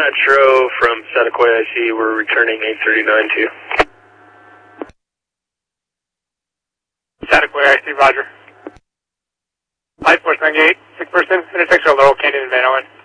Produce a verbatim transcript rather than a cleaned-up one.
Metro from Seneca I C, we're returning eight thirty-nine to you. Seneca I C, roger. five four seven eight, six person, intersection of Laurel Canyon and Van Owen.